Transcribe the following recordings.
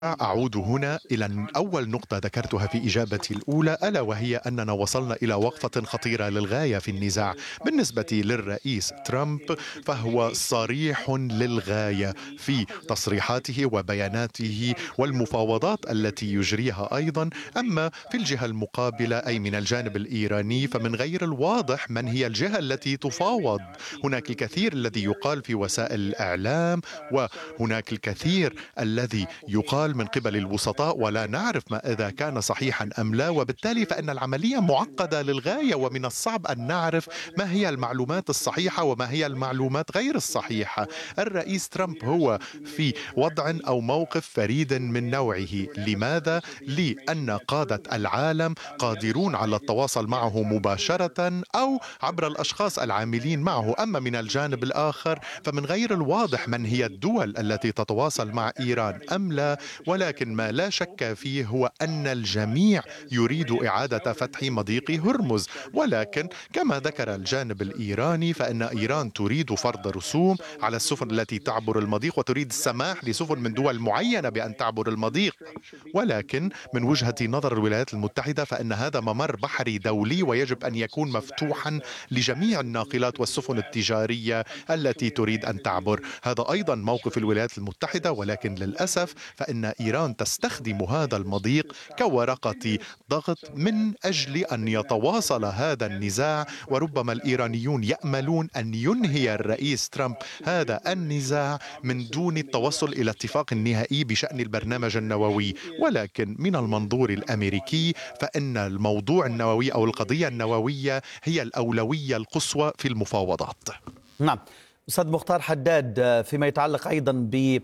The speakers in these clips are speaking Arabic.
أعود هنا إلى أول نقطة ذكرتها في إجابتي الأولى، ألا وهي أننا وصلنا إلى وقفة خطيرة للغاية في النزاع. بالنسبة للرئيس ترامب فهو صريح للغاية في تصريحاته وبياناته والمفاوضات التي يجريها أيضا. أما في الجهة المقابلة أي من الجانب الإيراني فمن غير الواضح من هي الجهة التي تفاوض. هناك الكثير الذي يقال في وسائل الإعلام، وهناك الكثير الذي يقال من قبل الوسطاء، ولا نعرف ما إذا كان صحيحا أم لا. وبالتالي فإن العملية معقدة للغاية، ومن الصعب أن نعرف ما هي المعلومات الصحيحة وما هي المعلومات غير الصحيحة. الرئيس ترامب هو في وضع أو موقف فريد من نوعه. لماذا؟ لأن قادة العالم قادرون على التواصل معه مباشرة أو عبر الأشخاص العاملين معه. أما من الجانب الآخر فمن غير الواضح من هي الدول التي تتواصل مع إيران أم لا. ولكن ما لا شك فيه هو أن الجميع يريد إعادة فتح مضيق هرمز. ولكن كما ذكر الجانب الإيراني فإن إيران تريد فرض رسوم على السفن التي تعبر المضيق، وتريد السماح لسفن من دول معينة بأن تعبر المضيق. ولكن من وجهة نظر الولايات المتحدة فإن هذا ممر بحري دولي، ويجب أن يكون مفتوحا لجميع الناقلات والسفن التجارية التي تريد أن تعبر. هذا أيضا موقف الولايات المتحدة، ولكن للأسف فإن إيران تستخدم هذا المضيق كورقة ضغط من أجل أن يتواصل هذا النزاع. وربما الإيرانيون يأملون أن ينهي الرئيس ترامب هذا النزاع من دون التوصل إلى اتفاق نهائي بشأن البرنامج النووي. ولكن من المنظور الأمريكي فإن الموضوع النووي أو القضية النووية هي الأولوية القصوى في المفاوضات. نعم. أستاذ مختار حداد، فيما يتعلق أيضا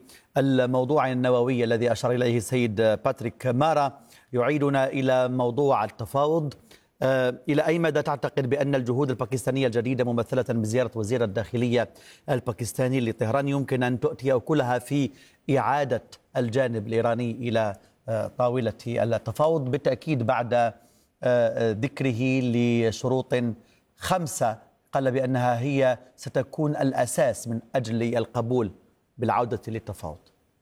بالموضوع النووي الذي أشار إليه السيد باتريك مارا، يعيدنا إلى موضوع التفاوض. إلى أي مدى تعتقد بأن الجهود الباكستانية الجديدة ممثلة بزيارة وزير الداخلية الباكستاني لطهران يمكن أن تؤتي أكلها في إعادة الجانب الإيراني إلى طاولة التفاوض؟ بالتأكيد بعد ذكره لشروط 5 قال بأنها هي ستكون الأساس من أجل القبول بالعودة للتفاوض.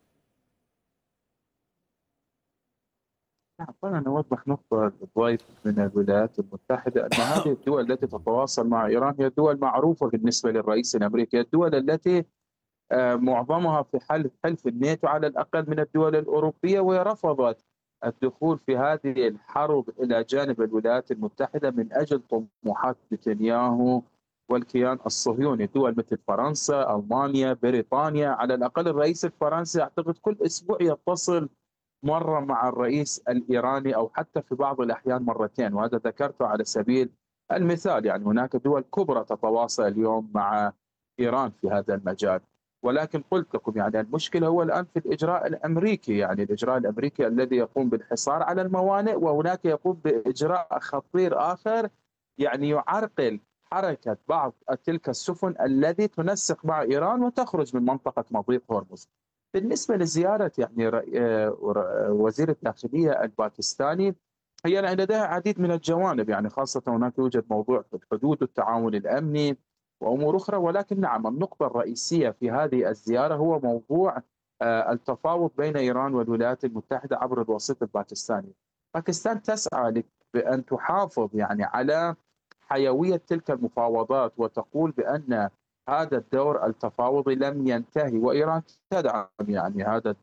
أنا نوضح نقطة للضيف من الولايات المتحدة، أن هذه الدول التي تتواصل مع إيران هي دول معروفة بالنسبة للرئيس الأمريكي، الدول التي معظمها في حلف الناتو على الأقل من الدول الأوروبية، ورفضت الدخول في هذه الحرب إلى جانب الولايات المتحدة من أجل طموحات نتنياهو والكيان الصهيوني. دول مثل فرنسا، ألمانيا، بريطانيا، على الأقل الرئيس الفرنسي أعتقد كل أسبوع يتصل مرة مع الرئيس الإيراني، أو حتى في بعض الأحيان مرتين، وهذا ذكرته على سبيل المثال. يعني هناك دول كبرى تتواصل اليوم مع إيران في هذا المجال. ولكن قلت لكم يعني المشكلة هو الآن في الإجراء الأمريكي، يعني الإجراء الأمريكي الذي يقوم بالحصار على الموانئ، وهناك يقوم بإجراء خطير آخر يعني يعرقل حركة بعض تلك السفن التي تنسق مع إيران وتخرج من منطقة مضيق هرمز. بالنسبة لزيارة يعني وزير الداخلية الباكستاني، هي لديها عديد من الجوانب، يعني خاصة هناك يوجد موضوع الحدود والتعاون الأمني وأمور أخرى. ولكن نعم، النقطة الرئيسية في هذه الزيارة هو موضوع التفاوض بين إيران والولايات المتحدة عبر الوسيط الباكستاني. باكستان تسعى بأن تحافظ يعني على حيوية تلك المفاوضات، وتقول بأن هذا الدور التفاوضي لم ينتهي، وإيران تدعم يعني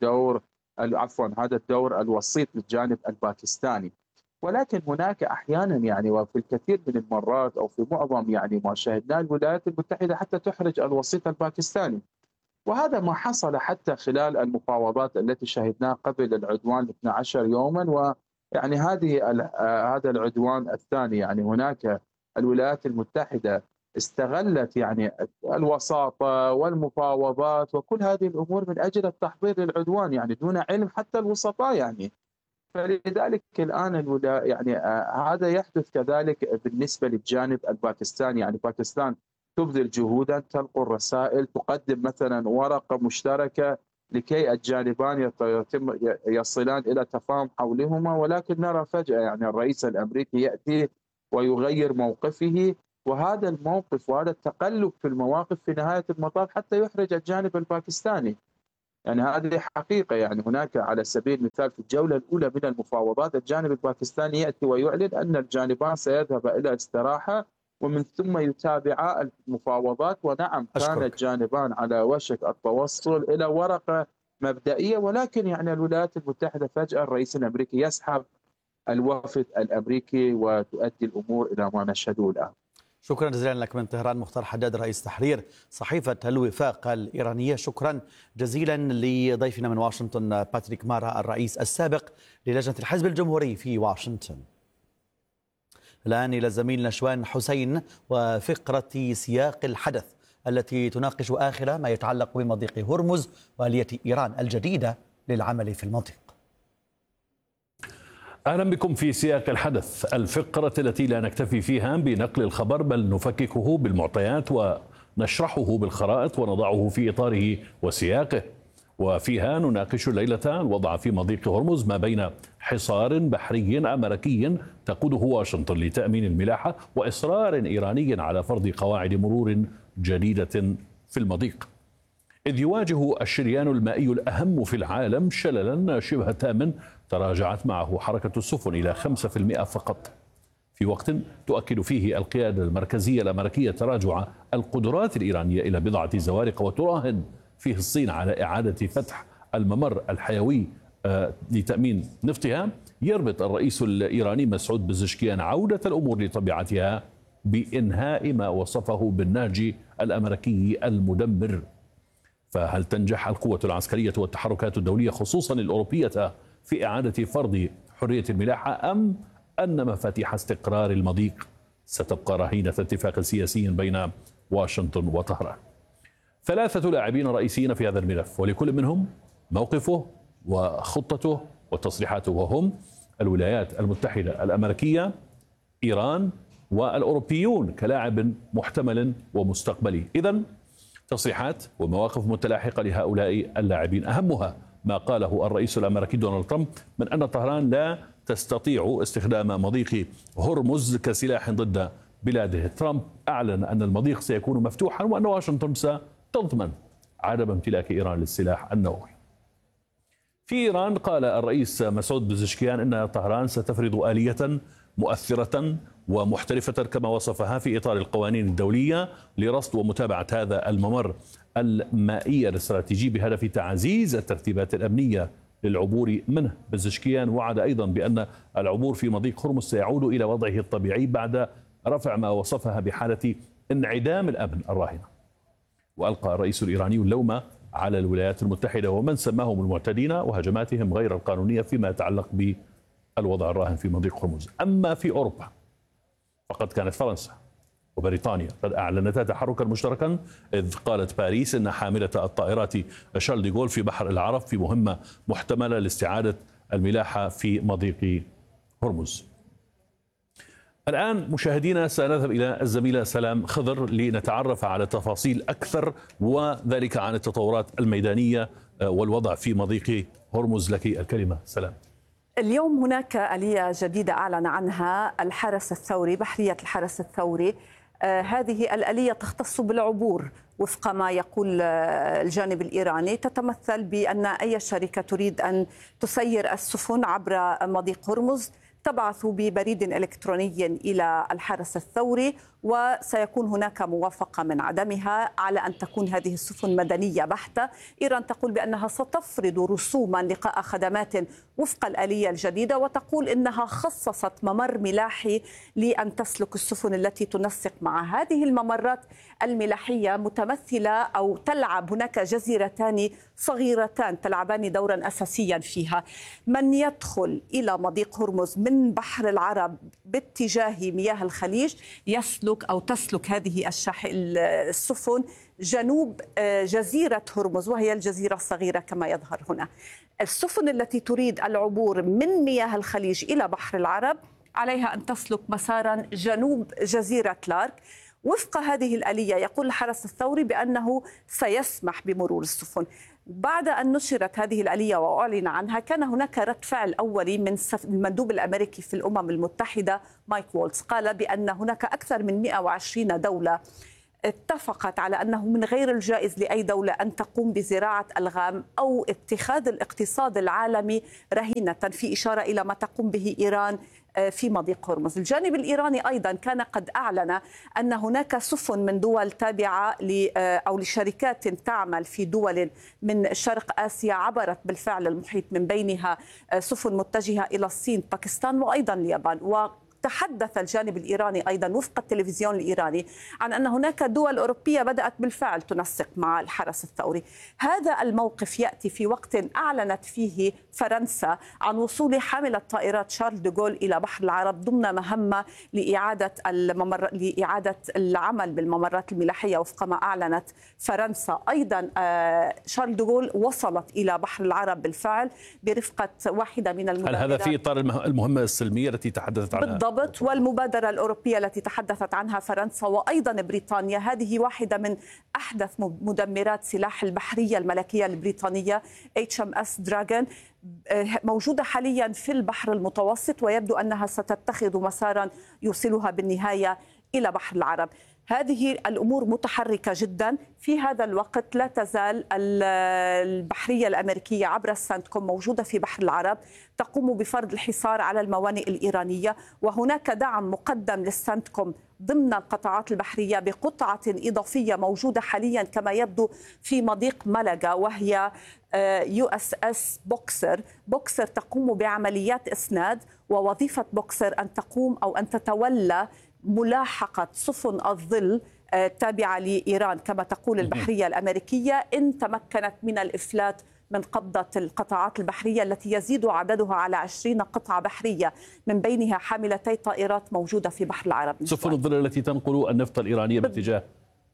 هذا الدور الوسيط للجانب الباكستاني. ولكن هناك أحيانا يعني وفي الكثير من المرات أو في معظم يعني ما شاهدناه الولايات المتحدة حتى تحرج الوسيط الباكستاني، وهذا ما حصل حتى خلال المفاوضات التي شهدناها قبل العدوان 12 يوما. ويعني هذا العدوان الثاني، يعني هناك الولايات المتحدة استغلت يعني الوساطة والمفاوضات وكل هذه الأمور من أجل التحضير للعدوان، يعني دون علم حتى الوسطاء يعني. فلذلك الآن يعني هذا يحدث كذلك بالنسبة للجانب الباكستاني. يعني باكستان تبذل جهودا، تنقل رسائل، تقدم مثلا ورقة مشتركة لكي الجانبان يصلان إلى تفاهم حولهما. ولكن نرى فجأة يعني الرئيس الأمريكي يأتي ويغير موقفه، وهذا الموقف وهذا التقلب في المواقف في نهاية المطاف حتى يحرج الجانب الباكستاني. يعني هذه حقيقة. يعني هناك على سبيل المثال في الجولة الأولى من المفاوضات الجانب الباكستاني يأتي ويعلن أن الجانبان سيذهبا إلى استراحة ومن ثم يتابعا المفاوضات. ونعم، كان أشكرك. الجانبان على وشك التوصل إلى ورقة مبدئية، ولكن يعني الولايات المتحدة فجأة الرئيس الأمريكي يسحب الوفد الأمريكي وتؤدي الأمور إلى ما نشهده الآن. شكرا جزيلا لك من طهران مختار حداد رئيس تحرير صحيفة الوفاق الإيرانية. شكرا جزيلا لضيفنا من واشنطن باتريك مارا الرئيس السابق للجنة الحزب الجمهوري في واشنطن. الآن إلى الزميل نشوان حسين وفقرة سياق الحدث التي تناقش آخر ما يتعلق بمضيق هرمز وآلية إيران الجديدة للعمل في المنطقة. أهلا بكم في سياق الحدث، الفقرة التي لا نكتفي فيها بنقل الخبر بل نفككه بالمعطيات ونشرحه بالخرائط ونضعه في إطاره وسياقه. وفيها نناقش الليلة الوضع في مضيق هرمز ما بين حصار بحري أمريكي تقوده واشنطن لتأمين الملاحة وإصرار إيراني على فرض قواعد مرور جديدة في المضيق، إذ يواجه الشريان المائي الأهم في العالم شللا شبه تام تراجعت معه حركة السفن إلى 5% فقط، في وقت تؤكد فيه القيادة المركزية الأمريكية تراجع القدرات الإيرانية إلى بضعة زوارق، وتراهن فيه الصين على إعادة فتح الممر الحيوي لتأمين نفطها. يربط الرئيس الإيراني مسعود بزشكيان عودة الأمور لطبيعتها بإنهاء ما وصفه بالنهج الأمريكي المدمر. فهل تنجح القوة العسكرية والتحركات الدولية خصوصا الأوروبية في إعادة فرض حرية الملاحة، أم أن مفاتيح استقرار المضيق ستبقى رهينة اتفاق سياسي بين واشنطن وطهران؟ 3 لاعبين رئيسيين في هذا الملف، ولكل منهم موقفه وخطته وتصريحاته، وهم الولايات المتحدة الأمريكية، إيران، والأوروبيون كلاعب محتمل ومستقبلي. إذن تصريحات ومواقف متلاحقة لهؤلاء اللاعبين، أهمها ما قاله الرئيس الأمريكي دونالد ترامب من أن طهران لا تستطيع استخدام مضيق هرمز كسلاح ضد بلاده. ترامب أعلن أن المضيق سيكون مفتوحا وأن واشنطن ستضمن عدم امتلاك إيران للسلاح النووي. في إيران قال الرئيس مسعود بزشكيان أن طهران ستفرض آلية مؤثرة ومحترفة كما وصفها في إطار القوانين الدولية لرصد ومتابعة هذا الممر المائي الاستراتيجي بهدف تعزيز الترتيبات الأمنية للعبور منه. بزشكيان وعد أيضا بأن العبور في مضيق هرمز سيعود إلى وضعه الطبيعي بعد رفع ما وصفها بحالة انعدام الأمن الراهنة. وألقى الرئيس الإيراني اللوم على الولايات المتحدة ومن سماهم المعتدين وهجماتهم غير القانونية فيما يتعلق بالوضع الراهن في مضيق هرمز. أما في أوروبا فقد كانت فرنسا وبريطانيا قد أعلنتا تحركا مشتركا، إذ قالت باريس أن حاملة الطائرات شارل دي غول في بحر العرب في مهمة محتملة لاستعادة الملاحة في مضيق هرمز. الآن مشاهدينا سنذهب إلى الزميلة سلام خضر لنتعرف على تفاصيل أكثر وذلك عن التطورات الميدانية والوضع في مضيق هرمز. لك الكلمة سلام. اليوم هناك آلية جديدة أعلن عنها الحرس الثوري، بحرية الحرس الثوري. هذه الآلية تختص بالعبور وفق ما يقول الجانب الإيراني، تتمثل بأن أي شركة تريد أن تسير السفن عبر مضيق هرمز تبعث ببريد إلكتروني إلى الحرس الثوري، وسيكون هناك موافقة من عدمها على أن تكون هذه السفن مدنية بحتة. إيران تقول بأنها ستفرض رسوما لقاء خدمات وفق الآلية الجديدة، وتقول إنها خصصت ممر ملاحي لأن تسلك السفن التي تنسق مع هذه الممرات الملاحية متمثلة أو تلعب هناك جزيرتان صغيرتان تلعبان دورا أساسيا فيها. من يدخل إلى مضيق هرمز من بحر العرب باتجاه مياه الخليج يسلك أو تسلك هذه السفن جنوب جزيرة هرمز، وهي الجزيرة الصغيرة كما يظهر هنا. السفن التي تريد العبور من مياه الخليج إلى بحر العرب عليها أن تسلك مسارا جنوب جزيرة لارك. وفق هذه الآلية يقول الحرس الثوري بأنه سيسمح بمرور السفن. بعد أن نشرت هذه الآلية وأعلن عنها كان هناك رد فعل أولي من المندوب الأمريكي في الأمم المتحدة مايك وولتز، قال بأن هناك أكثر من 120 دولة اتفقت على أنه من غير الجائز لأي دولة أن تقوم بزراعة ألغام أو اتخاذ الاقتصاد العالمي رهينة، في إشارة إلى ما تقوم به إيران في مضيق هرمز. الجانب الإيراني أيضا كان قد أعلن أن هناك سفن من دول تابعة أو لشركات تعمل في دول من شرق آسيا عبرت بالفعل المحيط، من بينها سفن متجهة إلى الصين، باكستان وأيضا اليابان. تحدث الجانب الإيراني أيضا وفق التلفزيون الإيراني عن أن هناك دول أوروبية بدأت بالفعل تنسق مع الحرس الثوري. هذا الموقف يأتي في وقت أعلنت فيه فرنسا عن وصول حاملة طائرات شارل ديغول إلى بحر العرب ضمن مهمة لإعادة العمل بالممرات الملاحية وفق ما أعلنت فرنسا. أيضا شارل ديغول وصلت إلى بحر العرب بالفعل برفقة واحدة من المبادرات. هل هذا في إطار المهمة السلمية التي تحدثت عنها؟ بالضبط، والمبادرة الأوروبية التي تحدثت عنها فرنسا وأيضا بريطانيا. هذه واحدة من أحدث مدمرات سلاح البحرية الملكية البريطانية HMS دراغون، موجودة حاليا في البحر المتوسط، ويبدو أنها ستتخذ مسارا يوصلها بالنهاية إلى بحر العرب. هذه الأمور متحركة جدا. في هذا الوقت لا تزال البحرية الأمريكية عبر السنتكوم موجودة في بحر العرب تقوم بفرض الحصار على الموانئ الإيرانية، وهناك دعم مقدم للسنتكوم ضمن القطاعات البحرية بقطعة إضافية موجودة حاليا كما يبدو في مضيق ملقا، وهي USS بوكسر تقوم بعمليات إسناد، ووظيفة بوكسر أن تقوم أو أن تتولى ملاحقة سفن الظل تابعة لإيران كما تقول البحرية الأمريكية إن تمكنت من الإفلات من قبضة القطاعات البحرية التي يزيد عددها على 20 قطعة بحرية، من بينها حاملتي طائرات موجودة في بحر العرب. سفن الظل التي تنقل النفط الإيراني باتجاه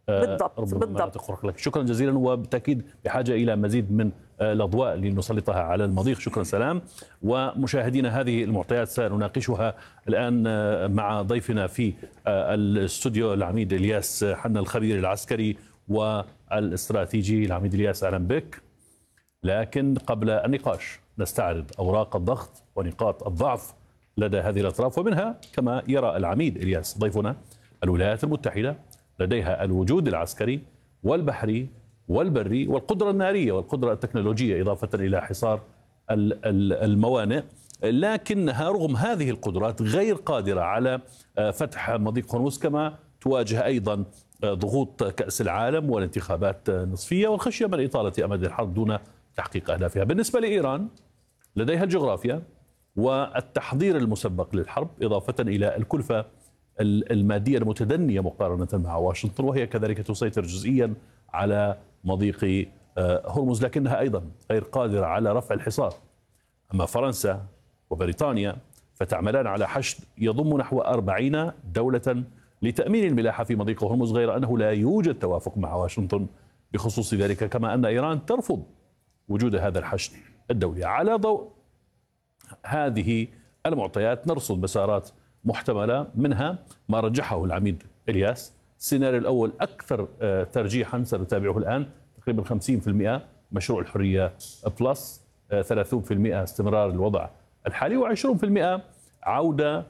بالضبط. شكرا جزيلا، وبالتأكيد بحاجة إلى مزيد من الأضواء لنسلطها على المضيق. شكرا سلام. ومشاهدينا هذه المعطيات سنناقشها الآن مع ضيفنا في الاستوديو العميد إلياس حنا الخبير العسكري والاستراتيجي. العميد إلياس أهلا بك. لكن قبل النقاش نستعرض أوراق الضغط ونقاط الضعف لدى هذه الأطراف، ومنها كما يرى العميد إلياس ضيفنا الولايات المتحدة لديها الوجود العسكري والبحري والبري والقدرة النارية والقدرة التكنولوجية إضافة إلى حصار الموانئ، لكنها رغم هذه القدرات غير قادرة على فتح مضيق هرمز، كما تواجه أيضا ضغوط كأس العالم والانتخابات النصفية والخشية من إطالة أمد الحرب دون تحقيق أهدافها. بالنسبة لإيران لديها الجغرافيا والتحضير المسبق للحرب إضافة إلى الكلفة المادية المتدنية مقارنة مع واشنطن، وهي كذلك تسيطر جزئيا على مضيق هرمز، لكنها أيضا غير قادرة على رفع الحصار. أما فرنسا وبريطانيا فتعملان على حشد يضم نحو 40 دولة لتأمين الملاحة في مضيق هرمز، غير أنه لا يوجد توافق مع واشنطن بخصوص ذلك، كما أن إيران ترفض وجود هذا الحشد الدولي. على ضوء هذه المعطيات نرصد مسارات محتملة، منها ما رجحه العميد إلياس. السيناريو الأول أكثر ترجيحا سنتابعه الآن، تقريبا 50% مشروع الحرية بلس، 30% استمرار الوضع الحالي، و20% عودة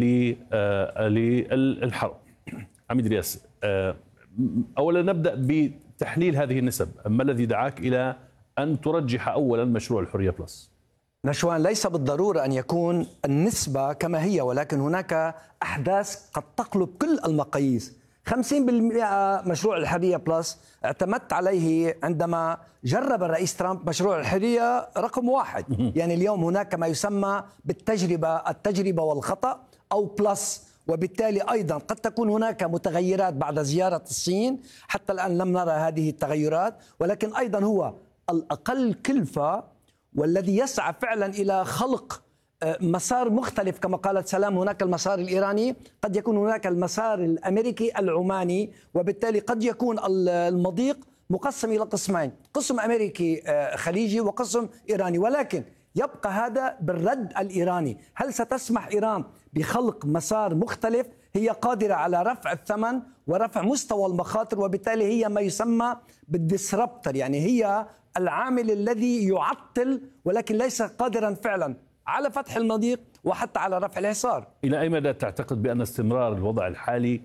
للحرب. عميد إلياس، أولا نبدأ بتحليل هذه النسب. ما الذي دعاك إلى أن ترجح أولا مشروع الحرية بلس؟ نشوان، ليس بالضرورة أن يكون النسبة كما هي، ولكن هناك أحداث قد تقلب كل المقاييس. 50% مشروع الحرية بلس اعتمدت عليه عندما جرب الرئيس ترامب مشروع الحرية رقم 1. يعني اليوم هناك ما يسمى التجربة والخطأ أو بلس، وبالتالي أيضا قد تكون هناك متغيرات بعد زيارة الصين. حتى الآن لم نرى هذه التغيرات، ولكن أيضا هو الأقل كلفة والذي يسعى فعلا إلى خلق مسار مختلف. كما قالت سلام، هناك المسار الإيراني، قد يكون هناك المسار الأمريكي العماني، وبالتالي قد يكون المضيق مقسم إلى قسمين، قسم أمريكي خليجي وقسم إيراني، ولكن يبقى هذا بالرد الإيراني. هل ستسمح إيران بخلق مسار مختلف؟ هي قادرة على رفع الثمن ورفع مستوى المخاطر، وبالتالي هي ما يسمى بالديسربتر، يعني هي العامل الذي يعطل ولكن ليس قادرا فعلا على فتح المضيق وحتى على رفع الحصار. إلى أي مدى تعتقد بأن استمرار الوضع الحالي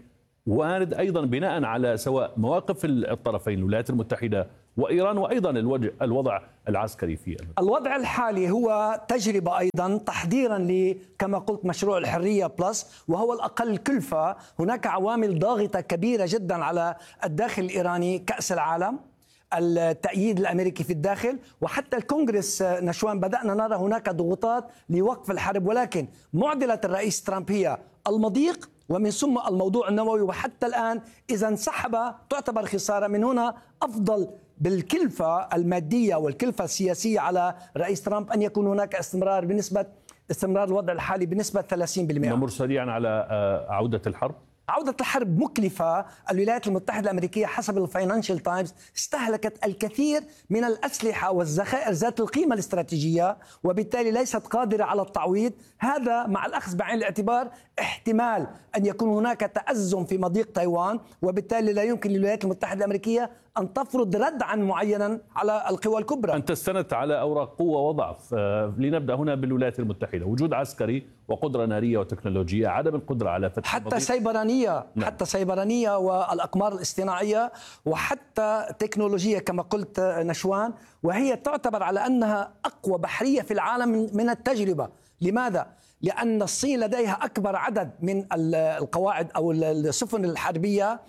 وارد أيضا بناء على سواء مواقف الطرفين الولايات المتحدة وإيران، وأيضا الوضع العسكري في الوضع الحالي هو تجربة أيضا تحضيرا كما قلت مشروع الحرية بلس، وهو الأقل كلفة. هناك عوامل ضاغطة كبيرة جدا على الداخل الإيراني، كأس العالم، التأييد الأمريكي في الداخل، وحتى الكونغرس نشوان بدأنا نرى هناك ضغوطات لوقف الحرب. ولكن معضلة الرئيس ترامب هي المضيق ومن ثم الموضوع النووي، وحتى الآن إذا انسحب تعتبر خسارة. من هنا أفضل بالكلفة المادية والكلفة السياسية على رئيس ترامب أن يكون هناك استمرار الوضع الحالي بنسبة 30%. نمر سريعا على عودة الحرب. عودة الحرب مكلفة. الولايات المتحدة الأمريكية حسب الفاينانشال تايمز استهلكت الكثير من الأسلحة والذخائر ذات القيمة الاستراتيجية، وبالتالي ليست قادرة على التعويض. هذا مع الأخذ بعين الاعتبار احتمال أن يكون هناك تأزم في مضيق تايوان، وبالتالي لا يمكن للولايات المتحدة الأمريكية أن تفرض ردعا معينا على القوى الكبرى. أنت استندت على أوراق قوة وضعف. لنبدأ هنا بالولايات المتحدة. وجود عسكري وقدرة نارية وتكنولوجية، عدم القدرة على فتح حتى سيبرانية. نعم. حتى سيبرانية والأقمار الاصطناعية، وحتى تكنولوجية كما قلت نشوان، وهي تعتبر على أنها أقوى بحرية في العالم من التجربة. لماذا؟ لأن الصين لديها أكبر عدد من القواعد أو السفن الحربية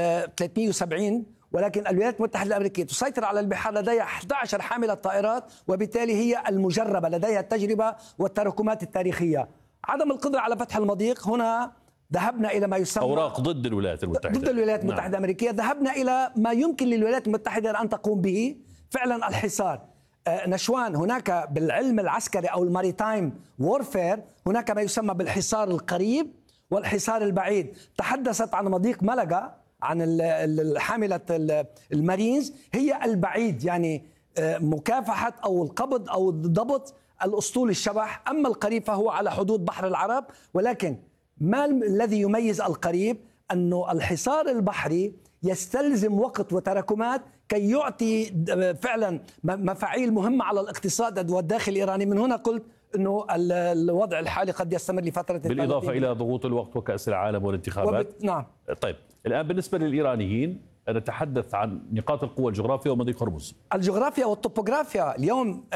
370، ولكن الولايات المتحدة الأمريكية تسيطر على البحار، لديها 11 حاملة طائرات، وبالتالي هي المجربة، لديها التجربة والتراكمات التاريخية. عدم القدرة على فتح المضيق، هنا ذهبنا إلى ما يسمى أوراق ضد الولايات المتحدة. ضد الولايات المتحدة الأمريكية. ذهبنا إلى ما يمكن للولايات المتحدة أن تقوم به فعلا، الحصار. نشوان، هناك بالعلم العسكري أو الماريتايم وورفير هناك ما يسمى بالحصار القريب والحصار البعيد. تحدثت عن مضيق ملقا، عن حاملة المارينز، هي البعيد، يعني مكافحة أو القبض أو ضبط الأسطول الشبح. أما القريب فهو على حدود بحر العرب. ولكن ما الذي يميز القريب؟ أنه الحصار البحري يستلزم وقت وتراكمات كي يعطي فعلا مفاعيل مهمة على الاقتصاد والداخل الإيراني. من هنا قلت أنه الوضع الحالي قد يستمر لفترة، بالإضافة إلى ضغوط الوقت وكأس العالم والانتخابات. نعم. طيب، الآن بالنسبة للإيرانيين نتحدث عن نقاط القوة الجغرافية ومضيق هرمز. الجغرافيا والطوبوغرافيا. اليوم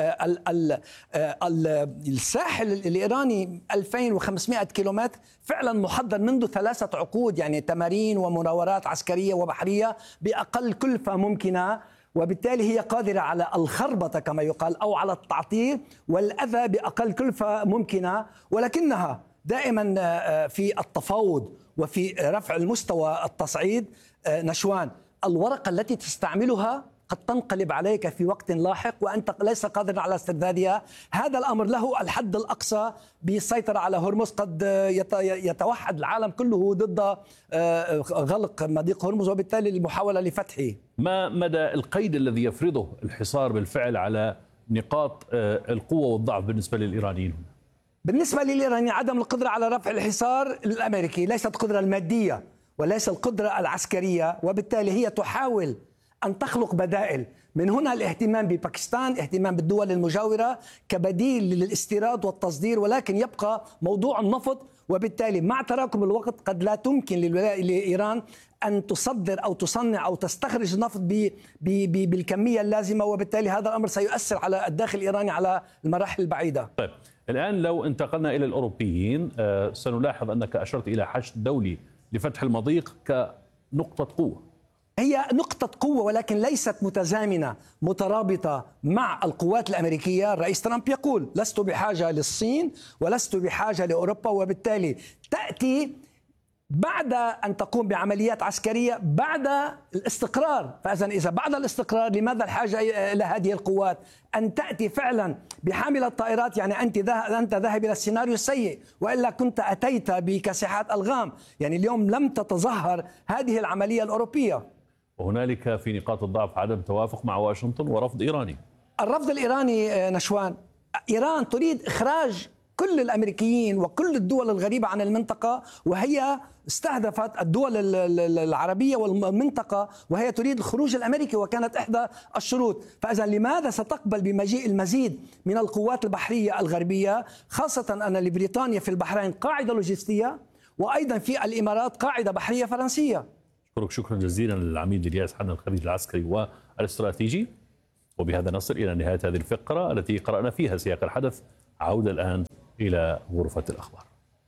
الساحل الإيراني 2500 كيلومتر فعلا محضر منذ 3 عقود، يعني تمارين ومناورات عسكرية وبحرية بأقل كلفة ممكنة، وبالتالي هي قادرة على الخربطة كما يقال أو على التعطيل والأذى بأقل كلفة ممكنة. ولكنها دائما في التفاوض وفي رفع المستوى التصعيد نشوان، الورقة التي تستعملها قد تنقلب عليك في وقت لاحق وأنت ليس قادر على استردادها. هذا الأمر له الحد الأقصى بالسيطرة على هرمز. قد يتوحد العالم كله ضد غلق مضيق هرمز وبالتالي المحاولة لفتحه. ما مدى القيد الذي يفرضه الحصار بالفعل على نقاط القوة والضعف بالنسبة للإيرانيين؟ بالنسبة للإيرانيين عدم القدرة على رفع الحصار الأمريكي، ليست القدرة المادية وليس القدرة العسكرية، وبالتالي هي تحاول أن تخلق بدائل. من هنا الاهتمام بباكستان، اهتمام بالدول المجاورة كبديل للاستيراد والتصدير، ولكن يبقى موضوع النفط. وبالتالي مع تراكم الوقت قد لا تمكن لإيران أن تصدر أو تصنع أو تستخرج النفط بالكمية اللازمة، وبالتالي هذا الأمر سيؤثر على الداخل الإيراني على المراحل البعيدة. طيب، الآن لو انتقلنا إلى الأوروبيين، سنلاحظ أنك أشرت إلى حشد دولي لفتح المضيق كنقطة قوة. هي نقطة قوة ولكن ليست متزامنة مترابطة مع القوات الأمريكية. الرئيس ترامب يقول لست بحاجة للصين ولست بحاجة لأوروبا، وبالتالي تأتي بعد أن تقوم بعمليات عسكرية بعد الاستقرار. إذا بعد الاستقرار لماذا الحاجة إلى هذه القوات؟ أن تأتي فعلا بحامل الطائرات، يعني أنت ذاهب إلى السيناريو السيء، وإلا كنت أتيت بكاسحات ألغام. يعني اليوم لم تتظاهر هذه العملية الأوروبية. وهنالك في نقاط الضعف عدم توافق مع واشنطن ورفض إيراني. الرفض الإيراني نشوان، إيران تريد إخراج كل الأمريكيين وكل الدول الغريبة عن المنطقة، وهي استهدفت الدول العربية والمنطقة وهي تريد الخروج الأمريكي، وكانت إحدى الشروط. فإذا لماذا ستقبل بمجيء المزيد من القوات البحرية الغربية، خاصة أن لبريطانيا في البحرين قاعدة لوجستية وأيضا في الإمارات قاعدة بحرية فرنسية. شكرا جزيلا للعميد الياس حنا، الخبير العسكري والاستراتيجي. وبهذا نصل إلى نهاية هذه الفقرة التي قرأنا فيها سياق الحدث. عودة الآن إلى غرفة الأخبار.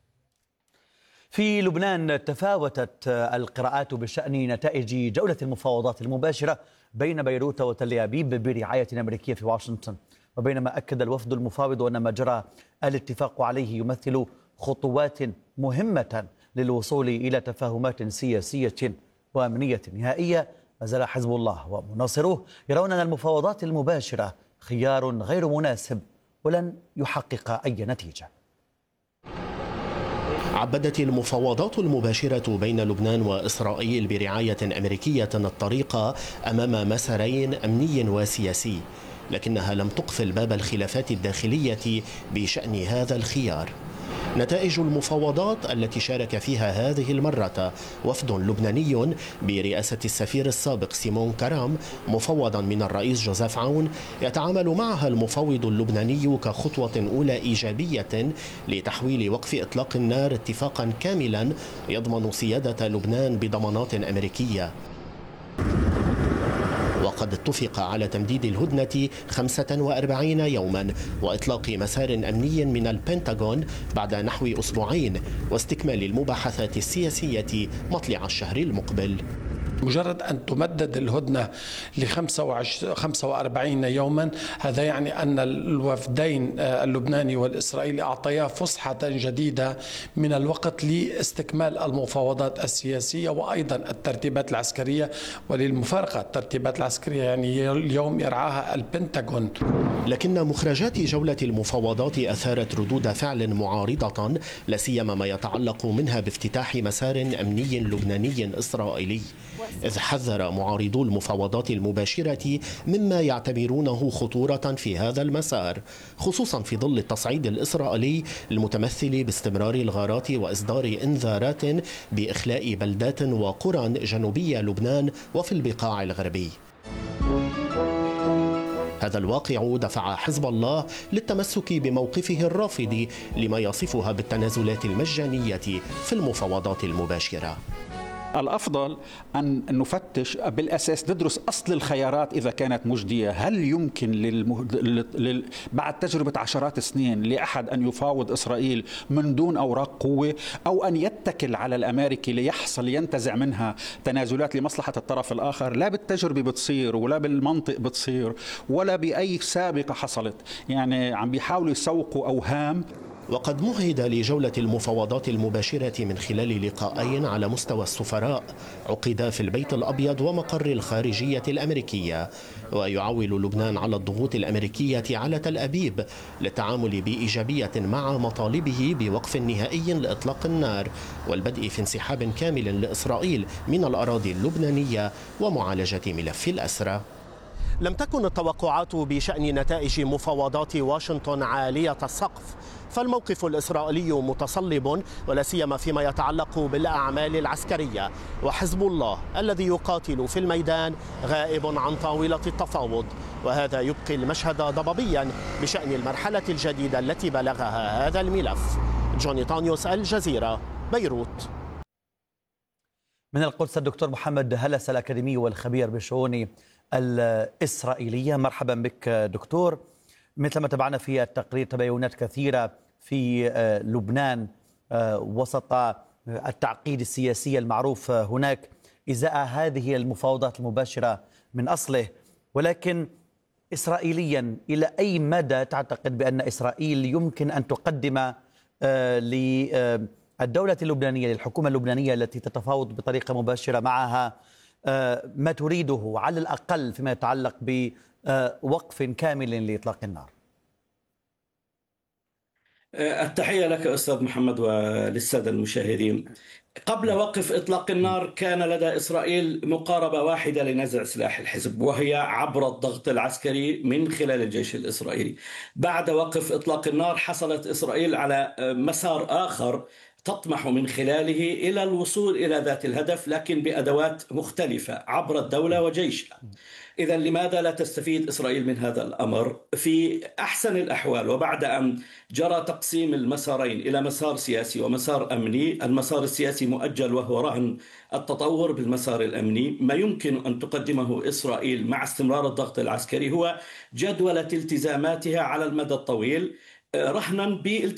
في لبنان تفاوتت القراءات بشأن نتائج جولة المفاوضات المباشرة بين بيروت وتل أبيب برعاية أمريكية في واشنطن. وبينما أكد الوفد المفاوض أن ما جرى الاتفاق عليه يمثل خطوات مهمة للوصول إلى تفاهمات سياسية وأمنية نهائية، ما زال حزب الله ومناصروه يرون أن المفاوضات المباشرة خيار غير مناسب ولن يحقق أي نتيجة. عبدت المفاوضات المباشرة بين لبنان وإسرائيل برعاية أمريكية الطريق أمام مسارين أمني وسياسي، لكنها لم تقفل باب الخلافات الداخلية بشأن هذا الخيار. نتائج المفاوضات التي شارك فيها هذه المرة وفد لبناني برئاسة السفير السابق سيمون كرام مفوضا من الرئيس جوزيف عون، يتعامل معها المفوض اللبناني كخطوة أولى إيجابية لتحويل وقف إطلاق النار اتفاقا كاملا يضمن سيادة لبنان بضمانات أمريكية. وقد اتفق على تمديد الهدنة 45 يوما وإطلاق مسار أمني من البنتاغون بعد نحو أسبوعين، واستكمال المباحثات السياسية مطلع الشهر المقبل. مجرد أن تمدد الهدنة ل 45 يوما، هذا يعني أن الوفدين اللبناني والإسرائيلي أعطيا فسحة جديدة من الوقت لاستكمال المفاوضات السياسية وأيضا الترتيبات العسكرية. وللمفارقة الترتيبات العسكرية يعني اليوم يرعاها البنتاغون. لكن مخرجات جولة المفاوضات أثارت ردود فعل معارضة، لا سيما ما يتعلق منها بافتتاح مسار أمني لبناني إسرائيلي، إذ حذر معارضو المفاوضات المباشرة مما يعتبرونه خطورة في هذا المسار، خصوصا في ظل التصعيد الإسرائيلي المتمثل باستمرار الغارات وإصدار إنذارات بإخلاء بلدات وقرى جنوبي لبنان وفي البقاع الغربي. هذا الواقع دفع حزب الله للتمسك بموقفه الرافض لما يصفها بالتنازلات المجانية في المفاوضات المباشرة. الأفضل أن نفتش بالأساس، ندرس أصل الخيارات إذا كانت مجدية. هل يمكن بعد تجربة عشرات السنين لأحد أن يفاوض إسرائيل من دون أوراق قوة، أو أن يتكل على الأمريكي ينتزع منها تنازلات لمصلحة الطرف الآخر؟ لا بالتجربة بتصير، ولا بالمنطق بتصير، ولا بأي سابقة حصلت. يعني عم بيحاولوا يسوقوا أوهام. وقد مهد لجولة المفاوضات المباشرة من خلال لقاءين على مستوى السفراء عقدا في البيت الأبيض ومقر الخارجية الأمريكية، ويعول لبنان على الضغوط الأمريكية على تل أبيب للتعامل بإيجابية مع مطالبه بوقف نهائي لإطلاق النار والبدء في انسحاب كامل لإسرائيل من الأراضي اللبنانية ومعالجة ملف الأسرى. لم تكن التوقعات بشأن نتائج مفاوضات واشنطن عالية السقف، فالموقف الإسرائيلي متصلب ولا سيما فيما يتعلق بالأعمال العسكرية، وحزب الله الذي يقاتل في الميدان غائب عن طاولة التفاوض، وهذا يبقي المشهد ضبابيا بشأن المرحلة الجديدة التي بلغها هذا الملف. جوني طانيوس، الجزيرة، بيروت. من القدس الدكتور محمد هلس الأكاديمي والخبير بالشؤون الإسرائيلية. مرحبا بك دكتور. مثل ما تابعنا في التقرير تباينات كثيرة في لبنان وسط التعقيد السياسي المعروف هناك إزاء هذه المفاوضات المباشرة من أصله، ولكن إسرائيليا إلى أي مدى تعتقد بأن إسرائيل يمكن أن تقدم للدولة اللبنانية، للحكومة اللبنانية التي تتفاوض بطريقة مباشرة معها، ما تريده على الأقل فيما يتعلق بوقف كامل لإطلاق النار؟ التحية لك أستاذ محمد وللسادة المشاهدين. قبل وقف إطلاق النار كان لدى إسرائيل مقاربة واحدة لنزع سلاح الحزب، وهي عبر الضغط العسكري من خلال الجيش الإسرائيلي. بعد وقف إطلاق النار حصلت إسرائيل على مسار آخر تطمح من خلاله إلى الوصول إلى ذات الهدف، لكن بأدوات مختلفة عبر الدولة وجيشها. إذا لماذا لا تستفيد إسرائيل من هذا الأمر؟ في أحسن الأحوال وبعد أن جرى تقسيم المسارين إلى مسار سياسي ومسار أمني، المسار السياسي مؤجل وهو رهن التطور بالمسار الأمني. ما يمكن أن تقدمه إسرائيل مع استمرار الضغط العسكري هو جدولة التزاماتها على المدى الطويل، رهنا